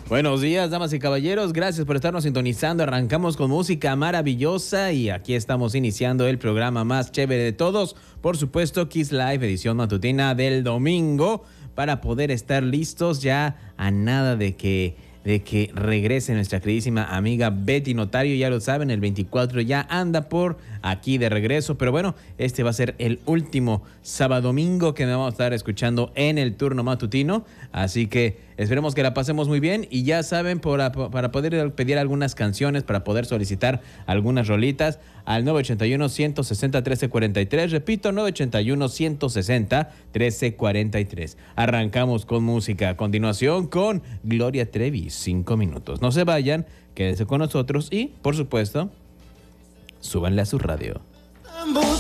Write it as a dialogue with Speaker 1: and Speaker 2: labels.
Speaker 1: Buenos días, damas y caballeros. Gracias por estarnos sintonizando. Arrancamos con música maravillosa y aquí estamos iniciando el programa más chévere de todos. Por supuesto, Kiss Live, edición matutina del domingo, para poder estar listos ya a nada de que regrese nuestra queridísima amiga Betty Notario. Ya lo saben, el 24 ya anda por aquí de regreso. Pero bueno, este va a ser el último sábado domingo que nos vamos a estar escuchando en el turno matutino. Así que esperemos que la pasemos muy bien. Y ya saben, para poder pedir algunas canciones, para poder solicitar algunas rolitas, al 981-160-1343. Repito, 981-160-1343. Arrancamos con música. A continuación con Gloria Trevi, 5 minutos. No se vayan, quédense con nosotros y, por supuesto, súbanle a su radio.